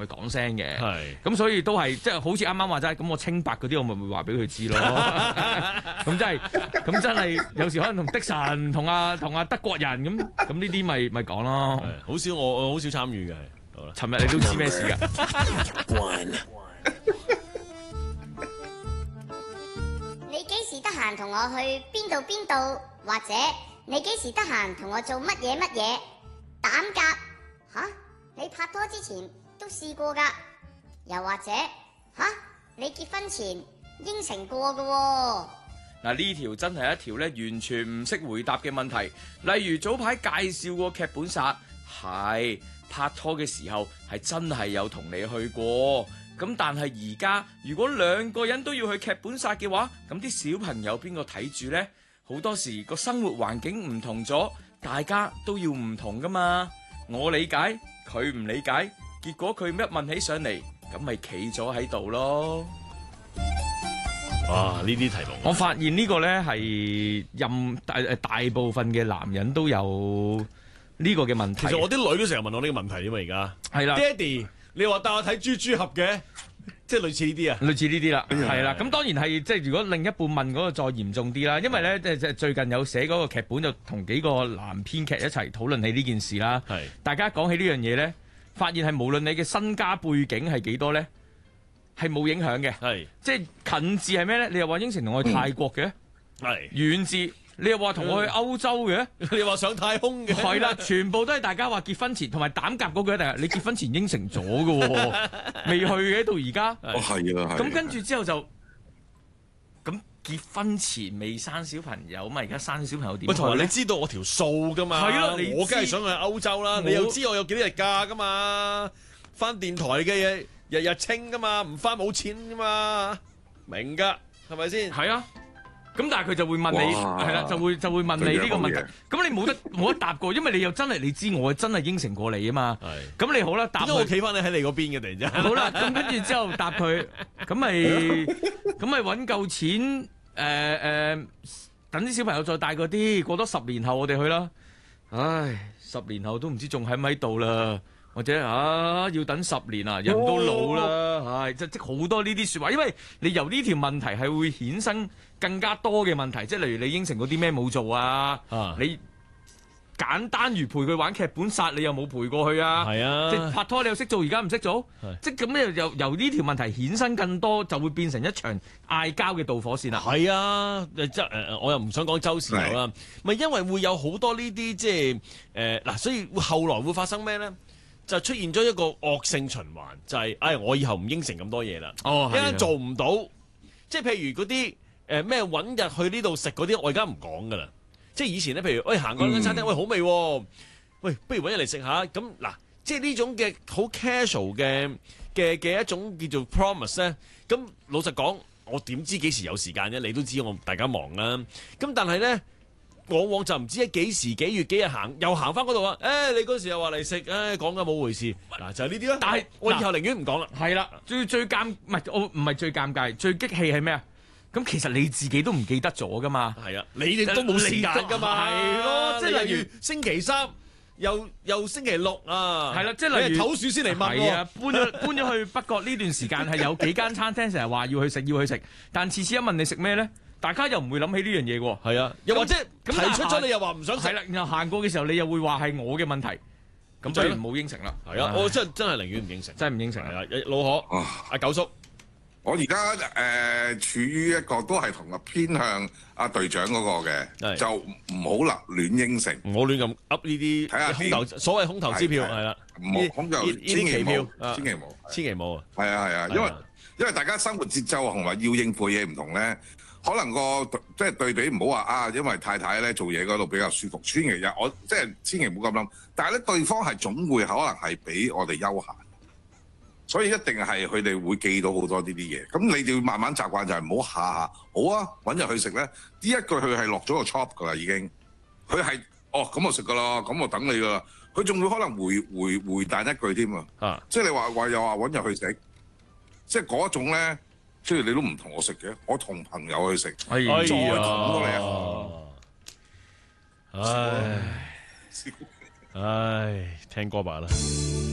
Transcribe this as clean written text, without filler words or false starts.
佢講聲嘅。 係咁所以都係即係好似啱啱話齋，咁我清白嗰啲我咪會話俾佢知咯。咁真係有時可能同的神同阿德國人咁呢啲咪講咯。 好少我好少參與嘅。好啦， 尋日你都知咩事㗎？ 你幾時得閒同我去邊度？或者你幾時得閒同我做乜嘢？膽夾吓？你拍拖之前都試過㗎？又或者吓？你結婚前應承過㗎喎？ 嗱，呢條真係一條咧完全唔識回答嘅問題。例如早排介紹過劇本殺，係拍拖嘅時候係真係有同你去過。咁但係而家如果兩個人都要去劇本殺嘅話，咁啲小朋友邊個睇住呢？好多時個生活環境唔同咗，大家都要唔同噶嘛。我理解，佢唔理解，結果佢一問起上嚟，咁咪企咗喺度咯。 哇！呢啲題目， 我發現呢個呢係大部分嘅男人都有呢個嘅問題。 其實我啲女都成日問我呢個問題啫嘛，而家係啦， 爹哋，你話帶我睇豬豬俠嘅，即係類似呢啲啊， 類似呢啲啦，係啦。咁當然係即係如果另一半問嗰個再嚴重啲啦，因為呢，即係最近有寫嗰個劇本，就同幾個男編劇一齊討論起呢件事啦。 係大家講起呢樣嘢呢，發現係無論你嘅身家背景係幾多呢，係冇影響嘅。 係即係近字係咩呢？你又話應承同我去泰國嘅， 係遠字你又話同我去歐洲嘅， 你話上太空嘅， 係啦，全部都係大家話結婚前同埋膽夾嗰句一定係你結婚前應承咗嘅喎，未去嘅到而家。 哦，係啊，係。 咁跟住之後就咁結婚前未生小朋友嘛，而家生小朋友點喂， 去同埋呢？ 你知道我條數噶嘛？ 係咯你知我梗係想去歐洲啦。你又知我有幾多日假噶嘛？翻電台嘅嘢日日清噶嘛，唔翻冇錢噶嘛，明噶係咪先？ 係啊。咁但係佢就會問你， 哇係啦，就會問你呢個問題。咁你冇得答過，因為你又真係你知我真係應承過你啊嘛。 係。 咁你好啦，答佢。 點解我企翻你喺你嗰邊嘅突然之間？ 好啦，咁跟住之後答佢，咁咪揾夠錢，等啲小朋友再大嗰啲，過多10年後我哋去啦。唉，10年後都唔知仲喺唔喺度啦，或者要等10年啊，人都老啦，唉，即好多呢啲説話，因為你由呢條問題係會衍生更加多嘅問題，即係例如你應承嗰啲咩冇做啊，你簡單如陪佢玩劇本殺，你又冇陪過去啊， 係啊， 即係拍拖你又識做，而家唔識做，即係咁咧由呢條問題衍生更多，就會變成一場嗌交嘅導火線啦。 係啊，我又唔想講周時流啦，咪因為會有好多呢啲即係嗱，所以後來會發生咩咧？就出現咗一個惡性循環，就係我以後唔應承咁多嘢啦，一陣做唔到，即係譬如嗰啲咩揾日去呢度食嗰啲，我而家唔講噶啦。即係以前咧，譬如行過間餐廳，好味喎，喂，不如揾日嚟食下。咁嗱，即係呢種嘅好 casual 嘅一種叫做 promise 咧。咁老實講，我點知幾時有時間啫？你都知我大家忙啦。咁但係咧，往往就唔知喺幾時幾月幾日又行翻嗰度啊！你嗰時又話嚟食，講緊冇回事。嗱就係呢啲啦。但係我以後寧願唔講啦。 係啦，最尷我唔係最尷尬，最激氣係咩啊？咁其實你自己都唔記得咗噶嘛？ 係啊，你哋都冇時間噶嘛？ 係咯，即係例如星期三又星期六啊， 係啦，即係例如唞暑先嚟問係啊，搬咗去北角呢段時間係有幾間餐廳成日話要去食，但次次一問你食咩咧，大家又唔會諗起呢樣嘢喎。 係啊，又或者提出咗你又話唔想食， 係啦，然後行過嘅時候你又會話係我嘅問題，咁所以唔好應承啦。 係啊，我真係寧願唔應承， 真係唔應承。 係啊，老可阿九叔。 我而家處於一個都係同偏向阿隊長嗰個嘅，就唔好亂應承， 唔好亂咁噏呢啲睇下空頭，所謂空頭支票係啦， 唔好空頭千祈冇，千祈冇， 千祈冇啊！ 係啊，因為大家生活節奏同埋要應付嘢唔同咧，可能即係對比唔好話因為太太咧做嘢嗰度比較舒服，千祈我即係千祈唔好咁諗，但係咧對方係總會可能係比我哋休閒。所以一定係佢哋會記到好多呢啲嘢，咁你哋要慢慢習慣就係唔好下下好啊揾日去食咧，呢一句佢係落咗個 chop 噶啦已經，佢係咁我食噶啦，咁我等你噶啦，佢仲會可能回彈一句添啊，即係你話又話揾日去食，即係嗰種咧，即係你都唔同我食嘅，我同朋友去食，再同過你唉，聽歌吧啦。